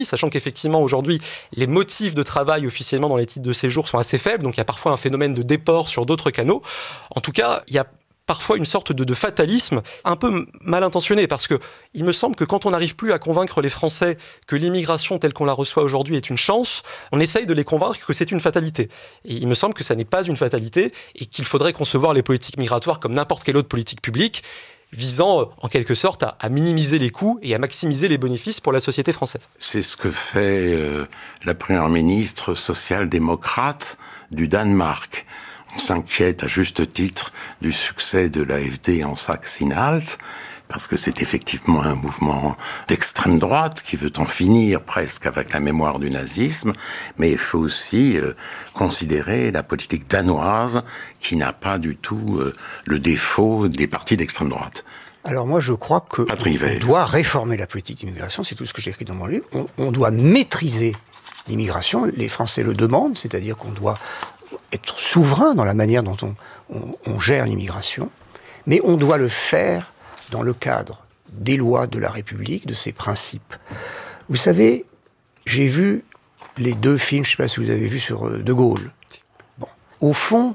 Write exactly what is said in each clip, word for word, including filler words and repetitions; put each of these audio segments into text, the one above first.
Sachant qu'effectivement, aujourd'hui, les motifs de travail officiellement dans les titres de séjour sont assez faibles, donc il y a parfois un phénomène de déport sur d'autres canaux. En tout cas, il y a parfois une sorte de, de fatalisme un peu mal intentionné, parce que il me semble que quand on n'arrive plus à convaincre les Français que l'immigration telle qu'on la reçoit aujourd'hui est une chance, on essaye de les convaincre que c'est une fatalité. Et il me semble que ça n'est pas une fatalité et qu'il faudrait concevoir les politiques migratoires comme n'importe quelle autre politique publique, visant en quelque sorte à, à minimiser les coûts et à maximiser les bénéfices pour la société française. C'est ce que fait euh, la première ministre social-démocrate du Danemark. On s'inquiète à juste titre du succès de l'A F D en Saxe-Anhalt, parce que c'est effectivement un mouvement d'extrême droite qui veut en finir presque avec la mémoire du nazisme, mais il faut aussi euh, considérer la politique danoise qui n'a pas du tout euh, le défaut des partis d'extrême droite. Alors moi je crois que on doit réformer la politique d'immigration, c'est tout ce que j'ai écrit dans mon livre, on, on doit maîtriser l'immigration, les Français le demandent, c'est-à-dire qu'on doit être souverain dans la manière dont on, on, on gère l'immigration, mais on doit le faire dans le cadre des lois de la République, de ses principes. Vous savez, j'ai vu les deux films, je ne sais pas si vous avez vu, sur De Gaulle. Bon. Au fond,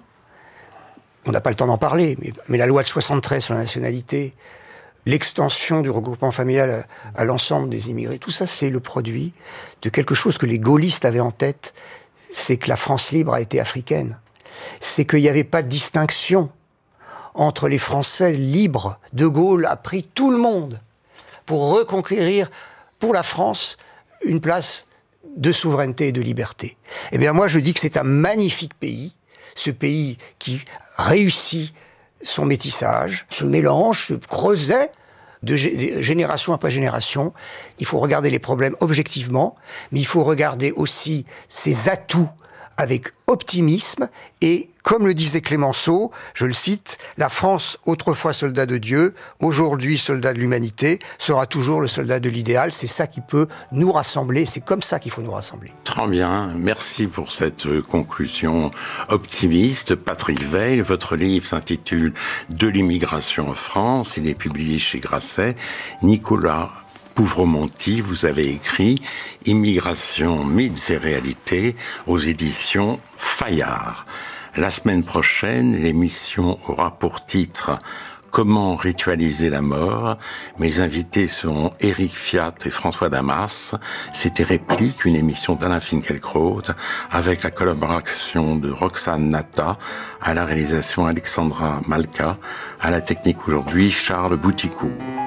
on n'a pas le temps d'en parler, mais, mais la loi de soixante-treize sur la nationalité, l'extension du regroupement familial à, à l'ensemble des immigrés, tout ça, c'est le produit de quelque chose que les gaullistes avaient en tête, c'est que la France libre a été africaine. C'est qu'il n'y avait pas de distinction entre les Français libres. De Gaulle a pris tout le monde pour reconquérir pour la France une place de souveraineté et de liberté. Eh bien moi je dis que c'est un magnifique pays, ce pays qui réussit son métissage, ce mélange, ce creuset de génération après génération. Il faut regarder les problèmes objectivement, mais il faut regarder aussi ses atouts avec optimisme et, comme le disait Clémenceau, je le cite, « La France, autrefois soldat de Dieu, aujourd'hui soldat de l'humanité, sera toujours le soldat de l'idéal ». C'est ça qui peut nous rassembler, c'est comme ça qu'il faut nous rassembler. Très bien, merci pour cette conclusion optimiste. Patrick Weil, votre livre s'intitule « De l'immigration en France », il est publié chez Grasset. Nicolas Pouvremonty, vous avez écrit « Immigration, mythes et réalités » aux éditions Fayard. La semaine prochaine, l'émission aura pour titre « Comment ritualiser la mort ?» Mes invités seront Éric Fiat et François Damas. C'était Réplique, une émission d'Alain Finkielkraut avec la collaboration de Roxane Nata, à la réalisation Alexandra Malka, à la technique aujourd'hui Charles Bouticourt.